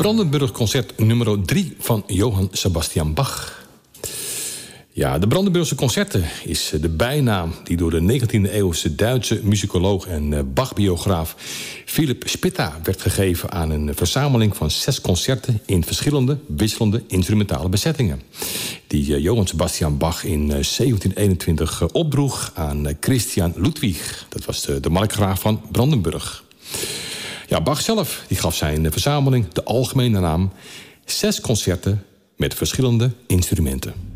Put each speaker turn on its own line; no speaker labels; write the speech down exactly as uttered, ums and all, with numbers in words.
Brandenburg Concert nummer drie van Johann Sebastian Bach. Ja, de Brandenburgse Concerten is de bijnaam die door de negentiende-eeuwse Duitse muzikoloog en Bach-biograaf Philipp Spitta werd gegeven aan een verzameling van zes concerten in verschillende, wisselende instrumentale bezettingen. Die Johann Sebastian Bach in zeventien eenentwintig opdroeg aan Christian Ludwig. Dat was de, de markgraaf van Brandenburg. Ja, Bach zelf die gaf zijn verzameling de algemene naam Zes concerten met verschillende instrumenten.